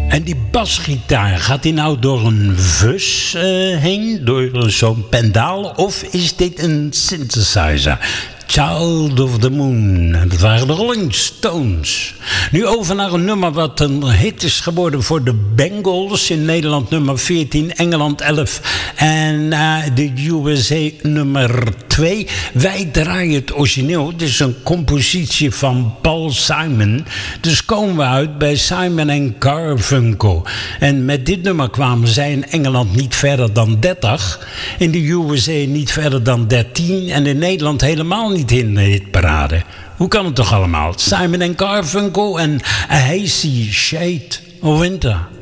En die basgitaar, gaat die nou door een fuzz heen? Door zo'n pendaal? Of is dit een synthesizer? Child of the Moon. Dat waren de Rolling Stones. Nu over naar een nummer wat een hit is geworden voor de Bengals. In Nederland nummer 14, Engeland 11 en de USA nummer 2. Wij draaien het origineel. Het is een compositie van Paul Simon. Dus komen we uit bij Simon & Garfunkel. En met dit nummer kwamen zij in Engeland niet verder dan 30. In de USA niet verder dan 13. En in Nederland helemaal niet in de hitparade. Hoe kan het toch allemaal? Simon & Garfunkel en A Hazy Shade of Winter.